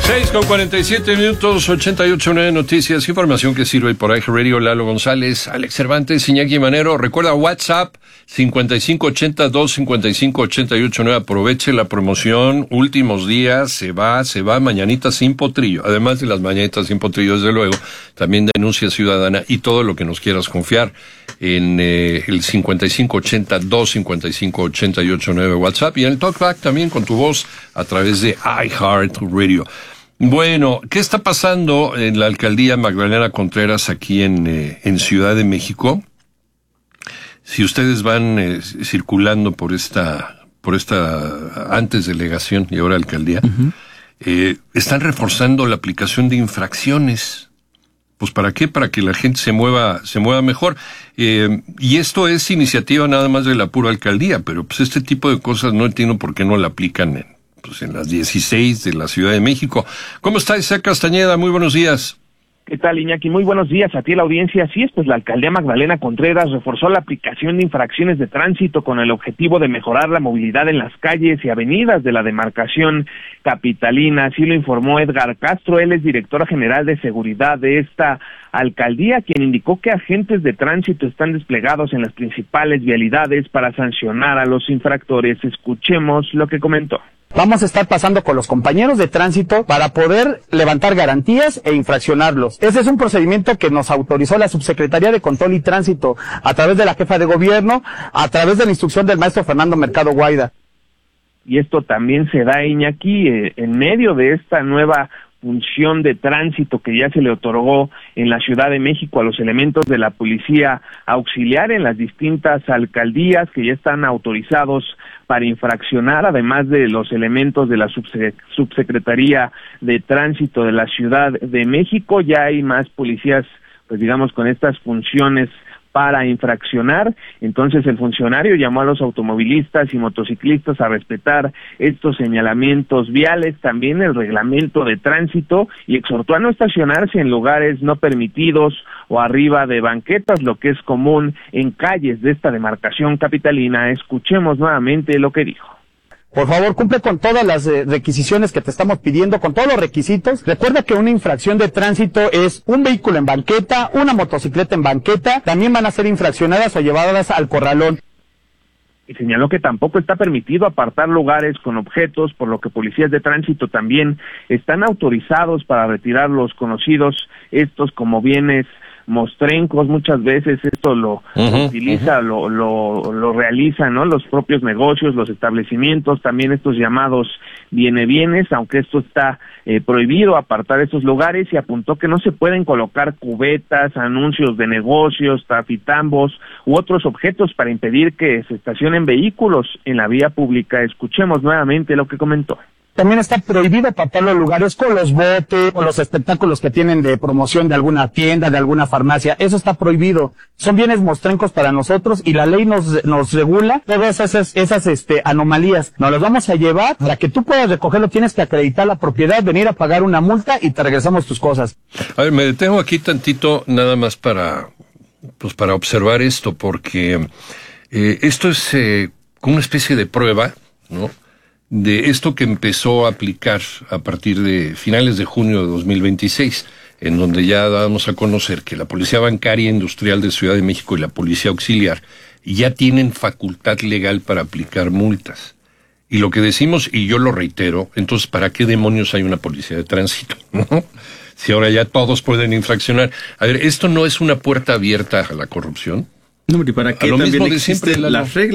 6:47, 88.9 Noticias, información que sirve por AG Radio. Lalo González, Alex Cervantes, Iñaki Manero. Recuerda WhatsApp 5582-5588.9. Aproveche la promoción, últimos días, se va Mañanitas sin Potrillo. Además de las Mañanitas sin Potrillo, desde luego, también denuncia ciudadana y todo lo que nos quieras confiar en el 5582-5588.9 WhatsApp y en el Talkback también con tu voz a través de iHeartRadio. Bueno, ¿qué está pasando en la alcaldía Magdalena Contreras aquí en Ciudad de México? Si ustedes van circulando por esta antes delegación y ahora alcaldía, están reforzando la aplicación de infracciones. Pues ¿para qué? Para que la gente se mueva mejor. Y esto es iniciativa nada más de la pura alcaldía, pero pues este tipo de cosas no entiendo por qué no la aplican en las 16 de la Ciudad de México. ¿Cómo está Isaac Castañeda? Muy buenos días. ¿Qué tal, Iñaki? Muy buenos días a ti, la audiencia. Así es, pues la alcaldía Magdalena Contreras reforzó la aplicación de infracciones de tránsito con el objetivo de mejorar la movilidad en las calles y avenidas de la demarcación capitalina. Así lo informó Edgar Castro, él es director general de seguridad de esta alcaldía, quien indicó que agentes de tránsito están desplegados en las principales vialidades para sancionar a los infractores. Escuchemos lo que comentó. Vamos a estar pasando con los compañeros de tránsito para poder levantar garantías e infraccionarlos. Ese es un procedimiento que nos autorizó la Subsecretaría de Control y Tránsito a través de la jefa de gobierno, a través de la instrucción del maestro Fernando Mercado Guaida. Y esto también se da, Iñaki, en medio de esta nueva función de tránsito que ya se le otorgó en la Ciudad de México a los elementos de la policía auxiliar en las distintas alcaldías que ya están autorizados para infraccionar, además de los elementos de la Subsecretaría de Tránsito de la Ciudad de México. Ya hay más policías, pues digamos, con estas funciones para infraccionar. Entonces el funcionario llamó a los automovilistas y motociclistas a respetar estos señalamientos viales, también el reglamento de tránsito, y exhortó a no estacionarse en lugares no permitidos o arriba de banquetas, lo que es común en calles de esta demarcación capitalina. Escuchemos nuevamente lo que dijo. Por favor, cumple con todas las requisiciones que te estamos pidiendo, con todos los requisitos. Recuerda que una infracción de tránsito es un vehículo en banqueta, una motocicleta en banqueta, también van a ser infraccionadas o llevadas al corralón. Y señaló que tampoco está permitido apartar lugares con objetos, por lo que policías de tránsito también están autorizados para retirar los conocidos estos como bienes mostrencos. Muchas veces esto lo utiliza, lo realizan, ¿no?, los propios negocios, los establecimientos, también estos llamados bienes, aunque esto está prohibido apartar estos lugares, y apuntó que no se pueden colocar cubetas, anuncios de negocios, trafitambos u otros objetos para impedir que se estacionen vehículos en la vía pública. Escuchemos nuevamente lo que comentó. También está prohibido apartar los lugares con los botes o los espectáculos que tienen de promoción de alguna tienda, de alguna farmacia. Eso está prohibido. Son bienes mostrencos para nosotros y la ley nos regula todas esas anomalías. Nos las vamos a llevar. Para que tú puedas recogerlo tienes que acreditar la propiedad, venir a pagar una multa y te regresamos tus cosas. A ver, me detengo aquí tantito nada más para observar esto, porque esto es como una especie de prueba, ¿no?, de esto que empezó a aplicar a partir de finales de junio de 2026, en donde ya damos a conocer que la Policía Bancaria Industrial de Ciudad de México y la Policía Auxiliar ya tienen facultad legal para aplicar multas. Y lo que decimos, y yo lo reitero, entonces, ¿para qué demonios hay una policía de tránsito, ¿no? Si ahora ya todos pueden infraccionar. A ver, ¿esto no es una puerta abierta a la corrupción? No, ¿y para qué también existen las reglas?